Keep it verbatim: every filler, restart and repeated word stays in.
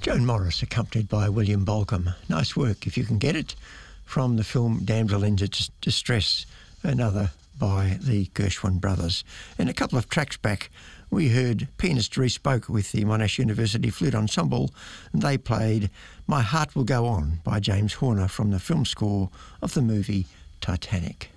Joan Morris, accompanied by William Bolcom. Nice work, if you can get it, from the film Damsel in Distress, another by the Gershwin brothers. And a couple of tracks back, we heard pianist Rhys Boak with the Monash University Flute Ensemble, and they played My Heart Will Go On by James Horner from the film score of the movie Titanic.